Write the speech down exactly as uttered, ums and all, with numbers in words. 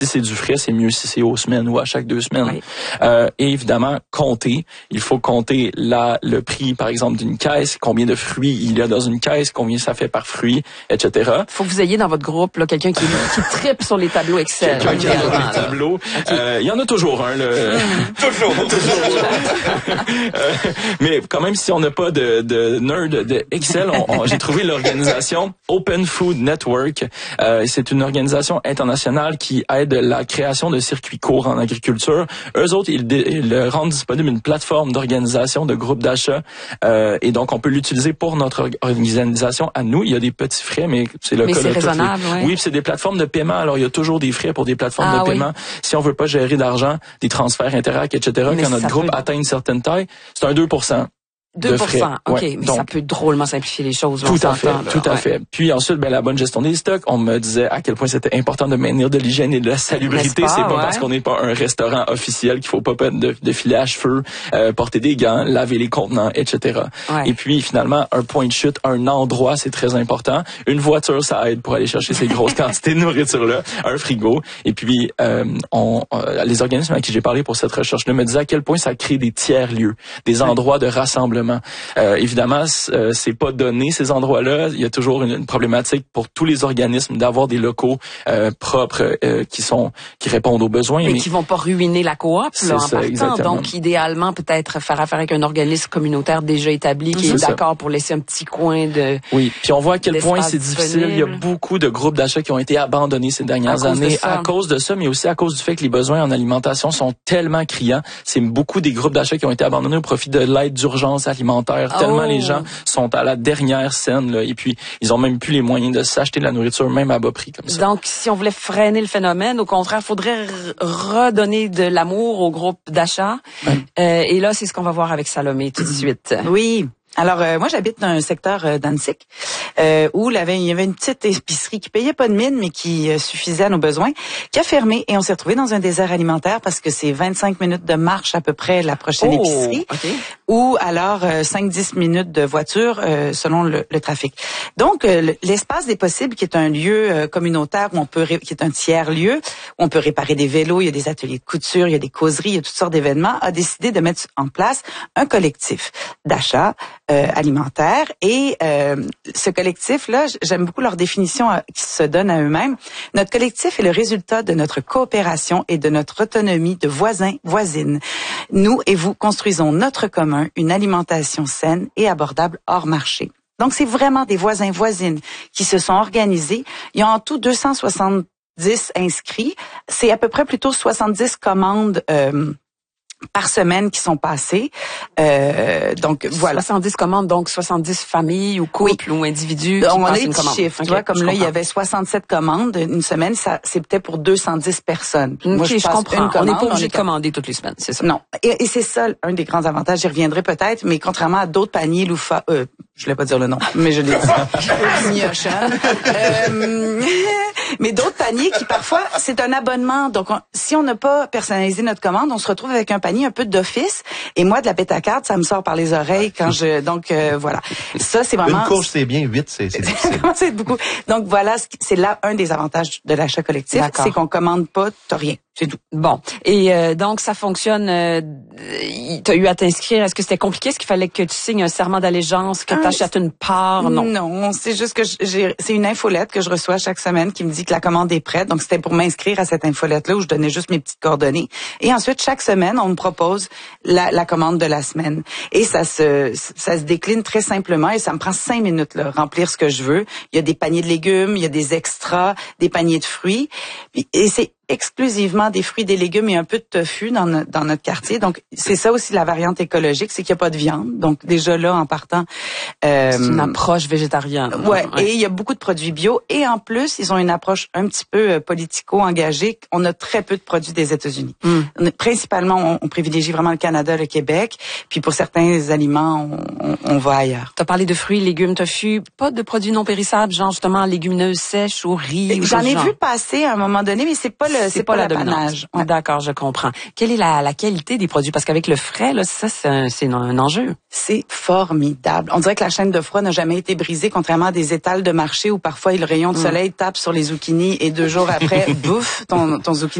Si c'est du frais, c'est mieux si c'est aux semaines ou à chaque deux semaines. Oui. Euh, et évidemment, compter. Il faut compter la, le prix, par exemple, d'une caisse, combien de fruits il y a dans une caisse, combien ça fait par fruit, et cetera. Faut que vous ayez dans votre groupe là, quelqu'un qui, qui tripe sur les tableaux Excel. Quelqu'un qui a les tableaux. Okay. Euh, il y en a toujours un, là. toujours, toujours. euh, mais quand même, si on n'a pas de, de nerd de Excel, on, on, j'ai trouvé l'organisation Open Food Network. Euh, c'est une organisation internationale qui aide la création de circuits courts en agriculture. Eux autres, ils, ils rendent disponible une plateforme d'organisation de groupes d'achat euh, et donc on peut l'utiliser pour notre organisation à nous. Il y a des petits frais, mais c'est le mais cas c'est de raisonnable, les... ouais. Oui, puis c'est des plateformes de paiement. Alors il y a toujours des frais pour des plateformes ah, de oui. paiement. Si on veut pas gérer d'argent, des transferts Interac, et cetera. Mais quand notre groupe peut... atteint une certaine taille, c'est un deux pour cent. deux pour cent, OK. Ouais, mais donc, ça peut drôlement simplifier les choses. Tout à fait, là, tout à ouais. fait. Puis ensuite, ben, la bonne gestion des stocks. On me disait à quel point c'était important de maintenir de l'hygiène et de la salubrité. Pas, c'est pas ouais. parce qu'on n'est pas un restaurant officiel qu'il faut pas de, de filet à cheveux, euh, porter des gants, laver les contenants, et cetera. Ouais. Et puis finalement, un point de chute, un endroit, c'est très important. Une voiture, ça aide pour aller chercher ces grosses quantités de nourriture-là. Un frigo. Et puis, euh, on, euh, les organismes à qui j'ai parlé pour cette recherche-là me disaient à quel point ça crée des tiers-lieux, des endroits de rassemblement. Euh, Évidemment, c'est pas donné ces endroits-là. Il y a toujours une, une problématique pour tous les organismes d'avoir des locaux euh, propres euh, qui sont qui répondent aux besoins. Mais, mais qui vont pas ruiner la coop là, en ça, partant. Exactement. Donc, idéalement, peut-être faire affaire avec un organisme communautaire déjà établi qui est, est d'accord pour laisser un petit coin de. Oui. Puis on voit à quel point c'est difficile. Il y a beaucoup de groupes d'achat qui ont été abandonnés ces dernières à années à cause de ça, mais aussi à cause du fait que les besoins en alimentation sont tellement criants. C'est beaucoup des groupes d'achat qui ont été abandonnés au profit de l'aide d'urgence alimentaire. Oh. Tellement les gens sont à la dernière scène là, et puis ils ont même plus les moyens de s'acheter de la nourriture même à bas prix comme ça. Donc si on voulait freiner le phénomène, au contraire, il faudrait redonner de l'amour au groupe d'achat. Ouais. Euh, et là, c'est ce qu'on va voir avec Salomé tout de suite. Oui. Alors euh, moi j'habite dans un secteur euh, d'Annecy euh, où il y avait, il y avait une petite épicerie qui payait pas de mine mais qui euh, suffisait à nos besoins, qui a fermé et on s'est retrouvé dans un désert alimentaire parce que c'est vingt-cinq minutes de marche à peu près la prochaine oh, épicerie okay. ou alors euh, cinq à dix minutes de voiture euh, selon le, le trafic. Donc euh, l'espace des possibles qui est un lieu euh, communautaire où on peut ré- qui est un tiers lieu où on peut réparer des vélos, il y a des ateliers de couture, il y a des causeries, il y a toutes sortes d'événements, a décidé de mettre en place un collectif d'achat Euh, alimentaire et euh, ce collectif-là, j'aime beaucoup leur définition euh, qui se donne à eux-mêmes. Notre collectif est le résultat de notre coopération et de notre autonomie de voisins, voisines. Nous et vous construisons notre commun, une alimentation saine et abordable hors marché. Donc, c'est vraiment des voisins, voisines qui se sont organisés. Il y a en tout deux cent soixante-dix inscrits. C'est à peu près plutôt soixante-dix commandes euh, par semaine qui sont passées. Euh, donc voilà. soixante-dix commandes, donc soixante-dix familles ou couples oui. ou individus. On qui a des une petits chiffres. Okay, tu vois, comme là, comprends. il y avait soixante-sept commandes une semaine. Ça, c'était pour deux cent dix personnes. Okay, Moi, je, je comprends. Une commande, on n'est pas obligé est... de commander toutes les semaines, c'est ça. Non. Et, et c'est ça un des grands avantages. J'y reviendrai peut-être, mais contrairement à d'autres paniers loufa, euh, je voulais pas dire le nom, mais je l'ai dit. euh, mais d'autres paniers qui parfois c'est un abonnement. Donc on, si on n'a pas personnalisé notre commande, on se retrouve avec un panier un peu d'office. Et moi de la pétacarte, ça me sort par les oreilles quand je. Donc euh, voilà. Ça c'est vraiment. Une course c'est bien, huit c'est c'est difficile. C'est beaucoup. Donc voilà, c'est là un des avantages de l'achat collectif, c'est qu'on commande pas, t'as rien. C'est tout. Bon. Et euh, donc, ça fonctionne. Euh, tu as eu à t'inscrire. Est-ce que c'était compliqué? Est-ce qu'il fallait que tu signes un serment d'allégeance, que tu achètes une part? Non. Non, c'est juste que j'ai, c'est une infolette que je reçois chaque semaine qui me dit que la commande est prête. Donc, c'était pour m'inscrire à cette infolette-là où je donnais juste mes petites coordonnées. Et ensuite, chaque semaine, on me propose la, la commande de la semaine. Et ça se, ça se décline très simplement et ça me prend cinq minutes, là, remplir ce que je veux. Il y a des paniers de légumes, il y a des extras, des paniers de fruits. Et c'est exclusivement des fruits, des légumes et un peu de tofu dans, no- dans notre quartier. Donc, c'est ça aussi la variante écologique, c'est qu'il n'y a pas de viande. Donc, déjà là, en partant... Euh, c'est une approche végétarienne. Ouais, ouais, et il y a beaucoup de produits bio. Et en plus, ils ont une approche un petit peu euh, politico-engagée. On a très peu de produits des États-Unis. Mm. On est, principalement, on, on privilégie vraiment le Canada, le Québec. Puis pour certains aliments, on, on, on va ailleurs. Tu as parlé de fruits, légumes, tofu. Pas de produits non périssables, genre justement légumineuses sèches ou riz. J'en ai vu passer à un moment donné, mais c'est pas le pas, c'est pas, pas la l'apanage. dominante. Ouais. D'accord, je comprends. Quelle est la, la qualité des produits? Parce qu'avec le frais, là, ça, c'est un, c'est un enjeu. C'est formidable. On dirait que la chaîne de froid n'a jamais été brisée, contrairement à des étals de marché où parfois le rayon de soleil tape sur les zucchinis et deux jours après, bouf, ton, ton zucchini